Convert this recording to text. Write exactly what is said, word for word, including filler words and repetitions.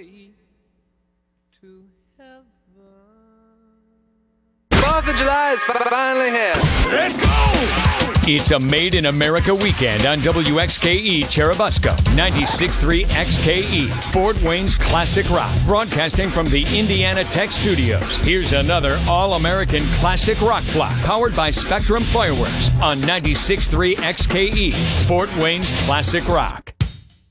way to heaven. fourth of July is finally here. Let's go! It's a Made in America weekend on W X K E Cherubusco, ninety-six point three X K E, Fort Wayne's classic rock, broadcasting from the Indiana Tech Studios. Here's another all-American classic rock block, powered by Spectrum Fireworks on ninety-six point three X K E, Fort Wayne's classic rock.